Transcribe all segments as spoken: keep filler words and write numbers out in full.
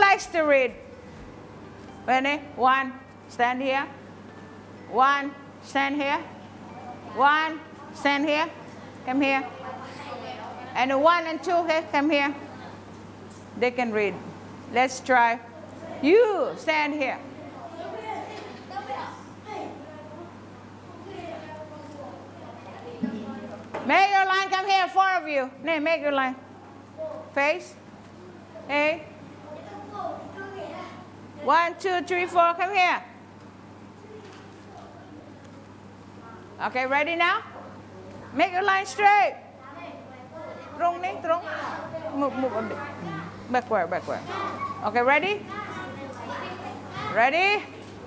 likes to read? Ready? One, stand here. One, stand here. One, stand here. Come here. And one and two, okay, come here. They can read. Let's try. You stand here. Make your line, come here, four of you. Nay, make your line. Face. Hey. One, two, three, four, come here. Okay, ready now? Make your line straight. Trung đi, trung. Move, move a bit. Backward, backward. Okay, ready? Ready?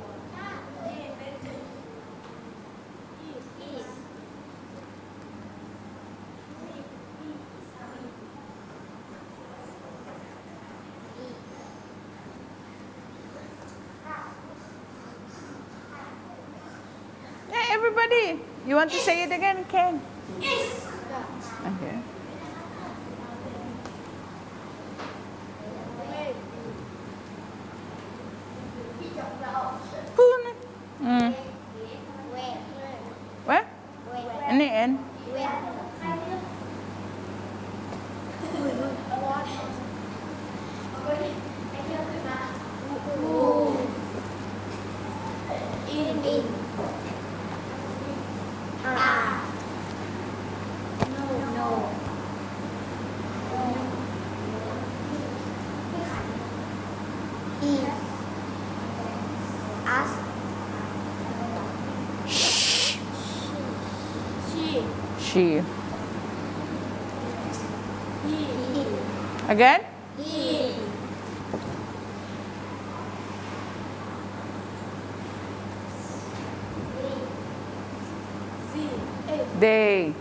Yeah, everybody. You want to say it again? Can. Okay. Mm. What? In the end? She. Again? He. They.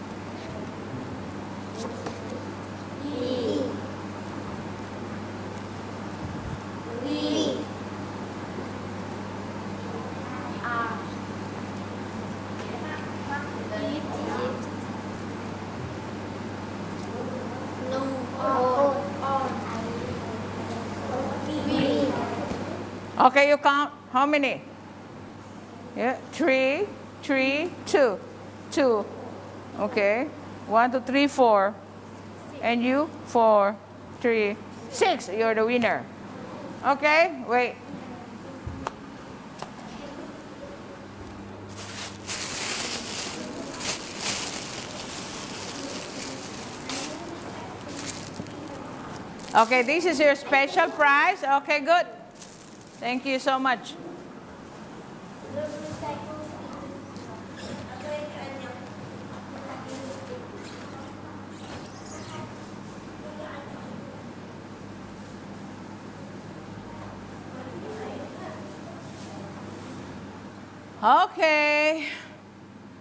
Okay, you count how many? Yeah, three, three, two, two. Okay, one, two, three, four. And you, four, three, six. You're the winner. Okay, wait. Okay, this is your special prize. Okay, good. Thank you so much. Okay.